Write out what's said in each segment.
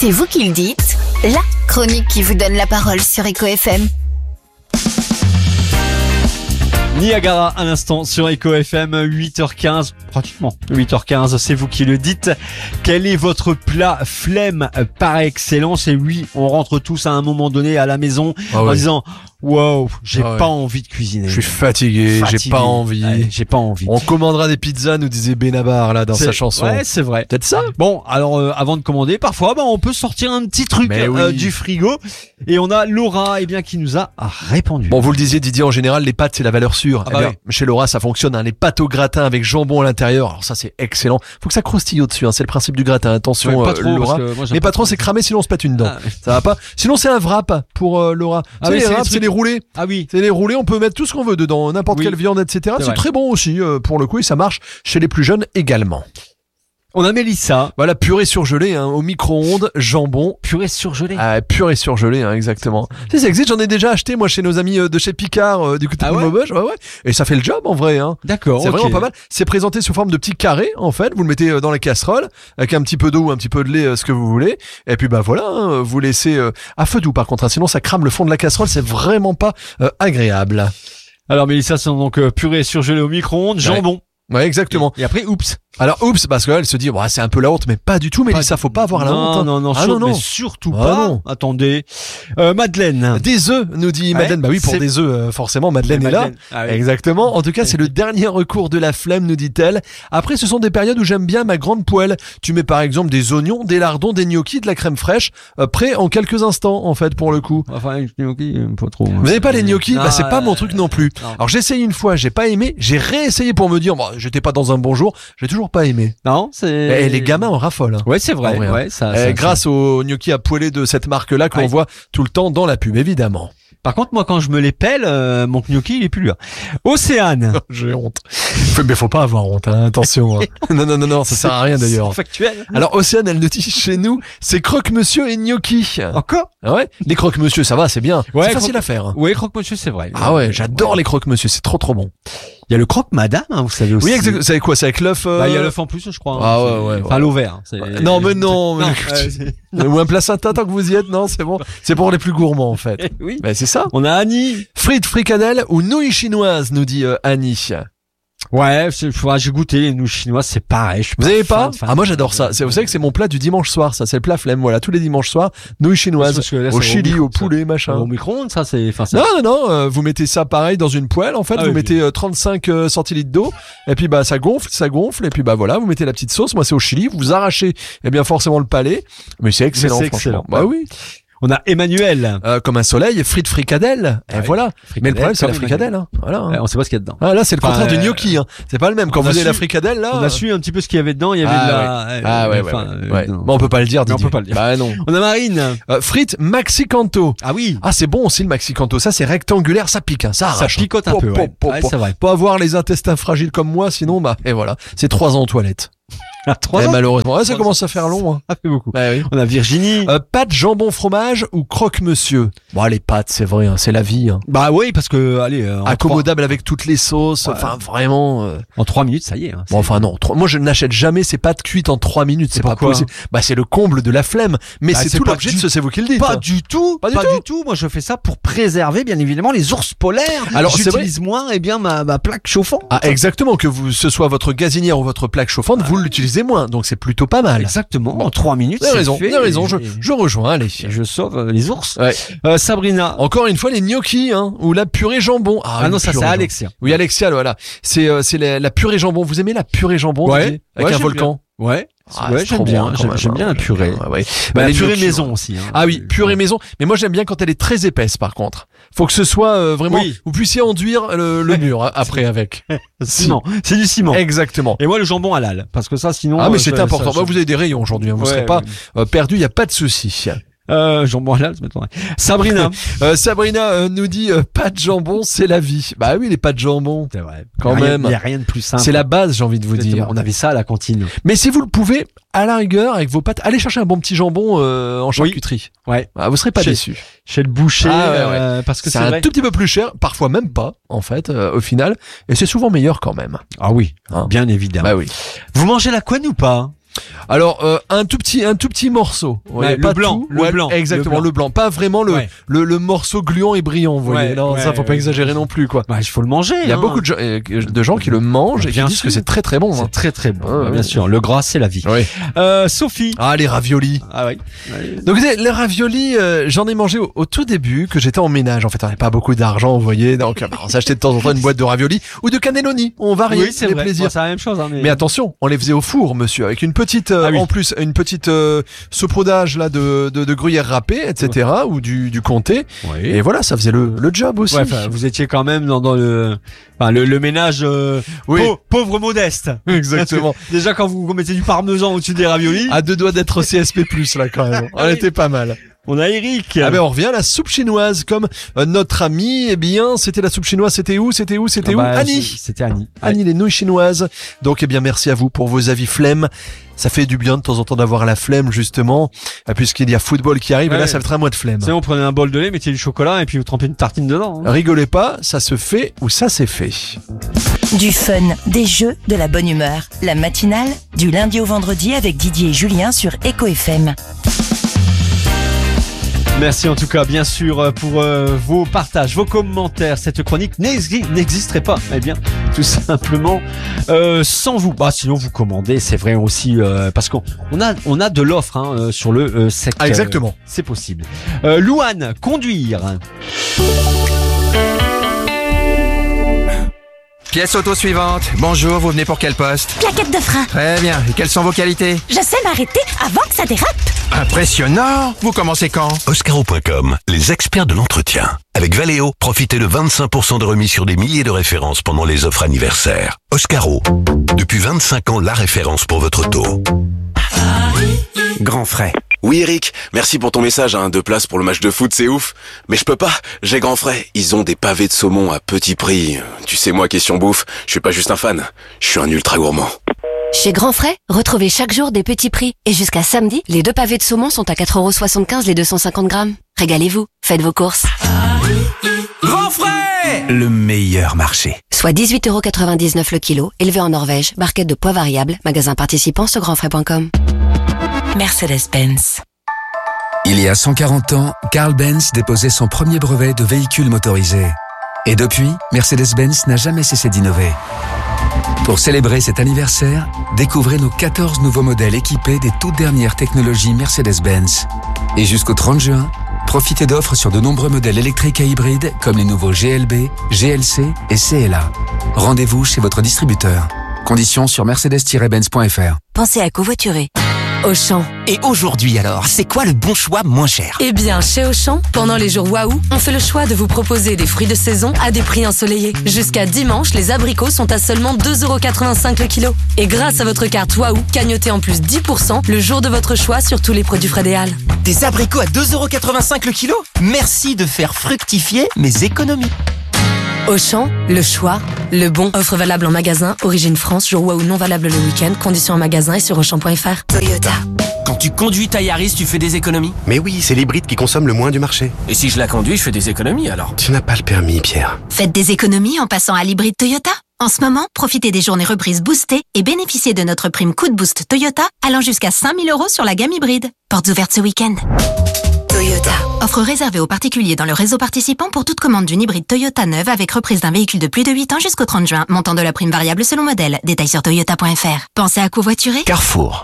C'est vous qui le dites, la chronique qui vous donne la parole sur Echo FM. Niagara à l'instant sur Echo FM, 8h15, pratiquement 8h15, c'est vous qui le dites. Quel est votre plat flemme par excellence? Et oui, on rentre tous à un moment donné à la maison en disant wow, j'ai pas envie de cuisiner. Je suis fatigué. J'ai pas envie. Ouais, j'ai pas envie. On commandera des pizzas, nous disait Benabar là dans sa chanson. Ouais, c'est vrai. Peut-être ça. Bon, alors avant de commander, parfois on peut sortir un petit truc du frigo. Et on a Laura qui nous a répondu. Bon, vous le disiez Didier, en général les pâtes c'est la valeur sûre. Chez Laura ça fonctionne, les pâtes au gratin avec jambon à l'intérieur. Alors ça c'est excellent. Faut que ça croustille au-dessus, c'est le principe du gratin. Attention pas trop, Laura. Mais pas trop, c'est cramé sinon on se pète une dent. Ça va pas. Sinon c'est un wrap pour Laura. Les wraps, c'est les roulés. Ah oui. C'est les roulés, on peut mettre tout ce qu'on veut dedans, n'importe quelle viande, etc. C'est très bon aussi pour le coup et ça marche chez les plus jeunes également. On a Mélissa. Voilà, purée surgelée au micro-ondes, jambon. Purée surgelée. Purée surgelée, exactement. Ça existe, j'en ai déjà acheté moi chez nos amis de chez Picard du côté de Maubeuge. Ouais. Et ça fait le job en vrai. D'accord. C'est vraiment pas mal. C'est présenté sous forme de petits carrés en fait. Vous le mettez dans la casserole avec un petit peu d'eau ou un petit peu de lait, ce que vous voulez. Et puis voilà, vous laissez à feu doux par contre. Sinon ça crame le fond de la casserole. C'est vraiment pas agréable. Alors Mélissa, c'est donc purée surgelée au micro-ondes, jambon. Ouais, exactement. Et après, oups. Alors, oups, parce qu'elle se dit, c'est un peu la honte, mais pas du tout, Mélissa, faut pas avoir la honte. Non, mais surtout pas. Non. Attendez. Madeleine. Des œufs, nous dit Madeleine. Bah oui, pour des œufs, forcément, Madeleine est là. Exactement. En tout cas, c'est le dernier recours de la flemme, nous dit-elle. Après, ce sont des périodes où j'aime bien ma grande poêle. Tu mets par exemple des oignons, des lardons, des gnocchis, de la crème fraîche, prêt en quelques instants, en fait, pour le coup. Enfin, les gnocchis, pas trop. Vous n'avez pas les gnocchis? C'est pas mon truc non plus. Alors, j'ai essayé une fois, j'ai pas aimé, j'ai réessayé pour me dire, j'étais pas dans un bon jour, j'ai toujours pas aimé. Non, c'est... les gamins en raffolent. Ouais, c'est vrai. Grâce aux gnocchis à poêler de cette marque-là qu'on voit tout le temps dans la pub, évidemment. Par contre, moi, quand je me les pèle, mon gnocchi, il est plus là. Océane. J'ai honte. Mais faut pas avoir honte, attention. Non, ça sert à rien d'ailleurs. C'est factuel. Alors, Océane, elle nous dit chez nous, c'est croque-monsieur et gnocchi. Encore? Ah ouais? Les croque-monsieur, ça va, c'est bien. C'est facile à faire. Oui, croque-monsieur, c'est vrai. Ah ouais, j'adore les croque-monsieur, c'est trop bon. Il y a le croque-madame, vous savez aussi. Oui, exactement. C'est quoi? C'est avec l'œuf, il y a l'œuf en plus, je crois. Ah ouais. Enfin, l'ovaire. Non, mais non. Ou un placenta tant que vous y êtes, non, c'est bon. C'est pour les plus gourmands, en fait. Oui. C'est ça. On a Annie. Frites fricadelles ou nouilles chinoises, nous dit Annie. Ouais, j'ai goûté les nouilles chinoises, c'est pareil. Vous avez pas? Moi j'adore ça. Vous savez que c'est mon plat du dimanche soir, ça c'est le plat flemme. Voilà, tous les dimanches soirs, nouilles chinoises au chili, au poulet, machin. Au micro-ondes, ça c'est. Non. Vous mettez ça pareil dans une poêle. En fait, vous mettez 35 centilitres d'eau et puis ça gonfle et puis voilà, vous mettez la petite sauce. Moi c'est au chili. Vous arrachez bien forcément le palais, mais c'est excellent. Bah oui. On a Emmanuel. Comme un soleil, frites fricadelles. Et voilà. Mais le problème, c'est la fricadelle, Voilà. On sait pas ce qu'il y a dedans. Là, c'est le contraire du gnocchi, C'est pas le même. Quand vous avez la fricadelle, là. On a su un petit peu ce qu'il y avait dedans. Il y avait ouais. Bon, on peut pas le dire, Didier. On peut pas le dire. Bah, non. On a Marine. Frites Maxi Canto. Ah oui. C'est bon aussi, le Maxi Canto. Ça, c'est rectangulaire, ça pique, ça arrache. Ça picote un peu, c'est vrai. Pas avoir les intestins fragiles comme moi, sinon, et voilà. C'est 3 ans aux toilettes. 3 ans. Malheureusement. Ça commence à faire long, Ça fait beaucoup. Oui. On a Virginie. Pâtes, jambon, fromage ou croque-monsieur. Les pâtes, c'est vrai, c'est la vie. Bah oui, parce que, accommodable avec toutes les sauces. Enfin, vraiment. En 3 minutes, ça y est. Non. Moi, je n'achète jamais ces pâtes cuites en 3 minutes. C'est pas possible. C'est le comble de la flemme. Mais c'est tout l'objet de c'est vous qui le dites. Pas du tout. Pas du tout. Moi, je fais ça pour préserver, bien évidemment, les ours polaires. Alors, j'utilise moins, ma plaque chauffante. Exactement. Que ce soit votre gazinière ou votre plaque chauffante, vous l'utilisez moins, donc c'est plutôt pas mal. Exactement, en 3 minutes. Vous avez raison, je rejoins, allez. Je sauve les ours. Ouais. Sabrina. Encore une fois, les gnocchis, ou la purée jambon. Non, ça c'est Alexia. Oui, Alexia, voilà. C'est la purée jambon. Vous aimez la purée jambon? Ouais. Avec un volcan? Ouais. J'aime bien la purée. La purée maison aussi. Ah oui, purée maison. Mais moi j'aime bien quand elle est très épaisse par contre. Faut que ce soit vraiment, vous puissiez enduire le mur après avec. Ciment. C'est du ciment. Exactement. Et moi le jambon halal. Parce que ça sinon. Mais c'est important. Vous avez des rayons aujourd'hui. Vous serez pas perdu. Il y a pas de souci. Jambon halal, c'est maintenant. Sabrina. Sabrina nous dit pas de jambon, c'est la vie. Bah oui, les pâtes de jambon. C'est vrai. Quand même. Il y a rien de plus simple. C'est la base, j'ai envie de vous dire. On avait ça à la cantine. Mais si vous le pouvez, à la rigueur, avec vos pâtes, allez chercher un bon petit jambon en charcuterie. Ouais. Vous serez pas déçus. Chez le boucher, parce que c'est un tout petit peu plus cher, parfois même pas, en fait, au final. Et c'est souvent meilleur quand même. Ah oui, bien évidemment. Bah oui. Vous mangez la couenne ou pas? Alors un tout petit morceau. Ouais, le blanc, le blanc. Exactement, le blanc. Pas vraiment le morceau gluant et brillant, vous voyez. Non, ça faut pas exagérer non plus quoi. Il faut le manger. Il y a beaucoup de gens qui le mangent et qui disent que c'est très très bon. C'est très très bon. Bien sûr, le gras c'est la vie. Oui. Sophie. Ah, les raviolis. Ah oui. Donc les raviolis, j'en ai mangé au tout début que j'étais en ménage. En fait, on n'avait pas beaucoup d'argent, vous voyez. Donc on s'achetait de temps en temps une boîte de raviolis ou de cannelloni. On variait les plaisirs. C'est la même chose. Mais attention, on les faisait au four, monsieur, avec une petite en plus une petite saupoudage là de gruyère râpée, etc. ou du comté. Oui. Et voilà, ça faisait le job aussi. Ouais, vous étiez quand même dans le ménage pauvre modeste. Exactement. Déjà quand vous mettez du parmesan au-dessus des raviolis, à 2 doigts d'être CSP+ là quand même. On était pas mal. On a Eric. Ah ben on revient à la soupe chinoise comme notre ami. Eh bien, c'était la soupe chinoise. C'était où Annie. C'était Annie. Annie, les nouilles chinoises. Donc eh bien merci à vous pour vos avis flemme. Ça fait du bien de temps en temps d'avoir la flemme justement, puisqu'il y a football qui arrive et là ça fait un mois de flemme. C'est on prenait un bol de lait, mettez du chocolat et puis vous trempez une tartine dedans. Rigolez pas, ça se fait ou ça c'est fait. Du fun, des jeux, de la bonne humeur. La matinale du lundi au vendredi avec Didier et Julien sur Eco FM. Merci en tout cas, bien sûr, pour vos partages, vos commentaires. Cette chronique n'existerait pas, eh bien, tout simplement sans vous. Sinon vous commandez, c'est vrai aussi, parce qu'on a de l'offre sur le secteur. Ah, exactement. C'est possible. Louane, conduire. Pièce auto suivante. Bonjour, vous venez pour quel poste? Plaquette de frein. Très bien. Et quelles sont vos qualités? Je sais m'arrêter avant que ça dérape. Impressionnant. Vous commencez quand? Oscaro.com, les experts de l'entretien. Avec Valeo, profitez de 25% de remise sur des milliers de références pendant les offres anniversaires. Oscaro, depuis 25 ans, la référence pour votre auto. Grand frais. Oui Eric, merci pour ton message, 2 places pour le match de foot, c'est ouf. Mais je peux pas, j'ai grand frais. Ils ont des pavés de saumon à petit prix. Tu sais moi, question bouffe, je suis pas juste un fan, je suis un ultra gourmand. Chez Grand Frais, retrouvez chaque jour des petits prix. Et jusqu'à samedi, les 2 pavés de saumon sont à 4,75€ les 250 grammes. Régalez-vous, faites vos courses. Grand frais, le meilleur marché. Soit 18,99€ le kilo, élevé en Norvège, barquette de poids variable, magasin participant sur grandfrais.com. Mercedes-Benz. Il y a 140 ans, Carl Benz déposait son premier brevet de véhicule motorisé. Et depuis, Mercedes-Benz n'a jamais cessé d'innover. Pour célébrer cet anniversaire, découvrez nos 14 nouveaux modèles équipés des toutes dernières technologies Mercedes-Benz. Et jusqu'au 30 juin, profitez d'offres sur de nombreux modèles électriques et hybrides comme les nouveaux GLB, GLC et CLA. Rendez-vous chez votre distributeur. Conditions sur mercedes-benz.fr. Pensez à covoiturer. Auchan. Et aujourd'hui alors, c'est quoi le bon choix moins cher? Eh bien, chez Auchan, pendant les jours Waouh, on fait le choix de vous proposer des fruits de saison à des prix ensoleillés. Jusqu'à dimanche, les abricots sont à seulement 2,85€ le kilo. Et grâce à votre carte Waouh, cagnotez en plus 10% le jour de votre choix sur tous les produits Frais des Halles. Des abricots à 2,85€ le kilo? Merci de faire fructifier mes économies. Auchan, le choix, le bon. Offre valable en magasin, origine France, jour Waouh non valable le week-end. Conditions en magasin et sur Auchan.fr. Toyota. Quand tu conduis ta Yaris, tu fais des économies? Mais oui, c'est l'hybride qui consomme le moins du marché. Et si je la conduis, je fais des économies alors? Tu n'as pas le permis, Pierre. Faites des économies en passant à l'hybride Toyota. En ce moment, profitez des journées reprises boostées et bénéficiez de notre prime coup de boost Toyota allant jusqu'à 5 000 € sur la gamme hybride. Portes ouvertes ce week-end. Toyota. Offre réservée aux particuliers dans le réseau participant pour toute commande d'une hybride Toyota neuve avec reprise d'un véhicule de plus de 8 ans jusqu'au 30 juin. Montant de la prime variable selon modèle. Détails sur toyota.fr. Pensez à covoiturer? Carrefour.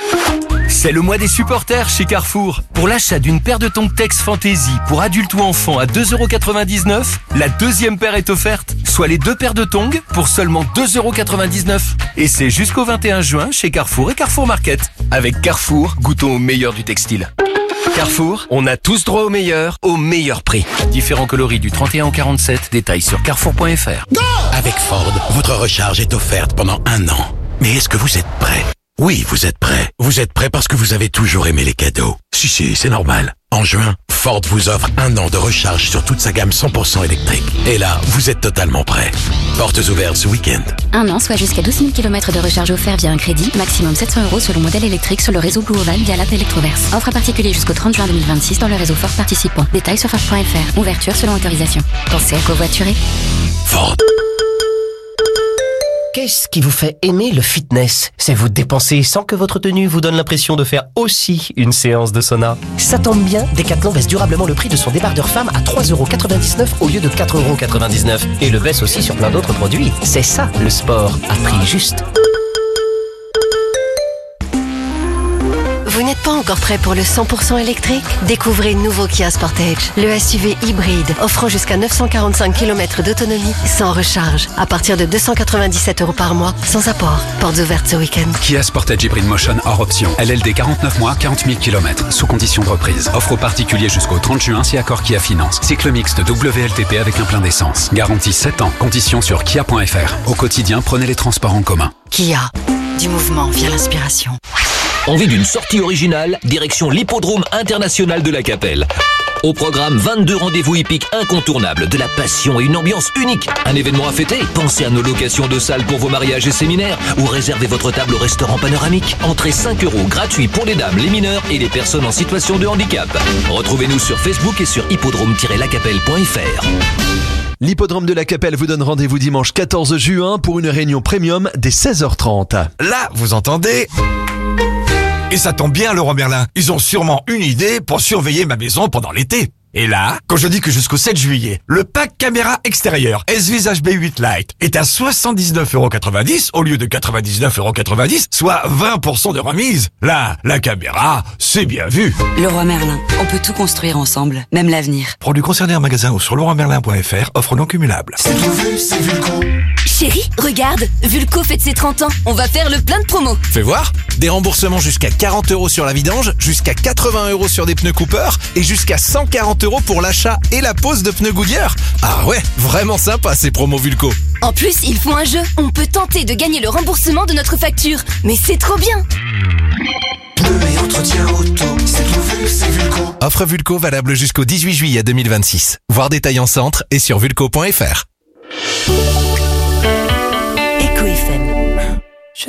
C'est le mois des supporters chez Carrefour. Pour l'achat d'une paire de tongs Tex Fantasy pour adultes ou enfants à 2,99€, la deuxième paire est offerte, soit les 2 paires de tongs pour seulement 2,99€. Et c'est jusqu'au 21 juin chez Carrefour et Carrefour Market. Avec Carrefour, goûtons au meilleur du textile. Carrefour, on a tous droit au meilleur prix. Différents coloris du 31 au 47, détails sur carrefour.fr. Avec Ford, votre recharge est offerte pendant 1 an. Mais est-ce que vous êtes prêt? Oui, vous êtes prêt. Vous êtes prêt parce que vous avez toujours aimé les cadeaux. Si, c'est normal. En juin, Ford vous offre 1 an de recharge sur toute sa gamme 100% électrique. Et là, vous êtes totalement prêt. Portes ouvertes ce week-end. 1 an, soit jusqu'à 12 000 km de recharge offert via un crédit, maximum 700€ selon modèle électrique sur le réseau Blue Oval via l'app Electroverse. Offre à particulier jusqu'au 30 juin 2026 dans le réseau Ford participant. Détails sur Ford.fr. Ouverture selon autorisation. Pensez à covoiturer. Ford. Qu'est-ce qui vous fait aimer le fitness? C'est vous dépenser sans que votre tenue vous donne l'impression de faire aussi une séance de sauna. Ça tombe bien, Decathlon baisse durablement le prix de son débardeur femme à 3,99€ au lieu de 4,99€. Et le baisse aussi sur plein d'autres produits. C'est ça, le sport, à prix juste. Vous n'êtes pas encore prêt pour le 100% électrique? Découvrez le nouveau Kia Sportage, le SUV hybride offrant jusqu'à 945 km d'autonomie sans recharge, à partir de 297€ par mois, sans apport. Portes ouvertes ce week-end. Kia Sportage Hybrid Motion hors option. LLD 49 mois, 40 000 km, sous condition de reprise. Offre aux particuliers jusqu'au 30 juin si accord Kia Finance. Cycle mixte WLTP avec un plein d'essence. Garantie 7 ans. Conditions sur kia.fr. Au quotidien, prenez les transports en commun. Kia, du mouvement via l'inspiration. Envie d'une sortie originale, direction l'Hippodrome international de la Capelle. Au programme, 22 rendez-vous hippiques incontournables, de la passion et une ambiance unique. Un événement à fêter? Pensez à nos locations de salles pour vos mariages et séminaires ou réservez votre table au restaurant panoramique. Entrée 5€, gratuit pour les dames, les mineurs et les personnes en situation de handicap. Retrouvez-nous sur Facebook et sur hippodrome-lacapelle.fr. L'hippodrome de la Capelle vous donne rendez-vous dimanche 14 juin pour une réunion premium dès 16h30. Là, vous entendez? Et ça tombe bien, Leroy Merlin. Ils ont sûrement une idée pour surveiller ma maison pendant l'été. Et là, quand je dis que jusqu'au 7 juillet, le pack caméra extérieure S-Vis HB8 Lite est à 79,90€ au lieu de 99,90€, soit 20% de remise. Là, la caméra, c'est bien vu. Leroy Merlin, on peut tout construire ensemble, même l'avenir. Produits concernés en magasin ou sur leroymerlin.fr, offre non cumulable. C'est tout vu, c'est Vulco. Chérie, regarde, Vulco fête ses 30 ans. On va faire le plein de promos. Fais voir. Des remboursements jusqu'à 40€ sur la vidange, jusqu'à 80€ sur des pneus Cooper et jusqu'à 140€ pour l'achat et la pose de pneus Goodyear. Ah ouais, vraiment sympa ces promos Vulco. En plus, ils font un jeu. On peut tenter de gagner le remboursement de notre facture. Mais c'est trop bien. Pneus et entretien auto, c'est tout vu, c'est Vulco. Offre Vulco valable jusqu'au 18 juillet 2026. Voir détails en centre et sur vulco.fr.